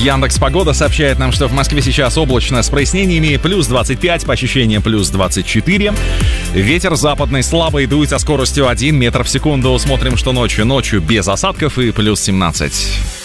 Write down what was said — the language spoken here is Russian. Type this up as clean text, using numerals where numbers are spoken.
Яндекс.Погода сообщает нам, что в Москве сейчас облачно с прояснениями, плюс 25, по ощущениям плюс 24. Ветер западный слабый, дует со скоростью 1 метр в секунду. Смотрим, что ночью без осадков и плюс 17.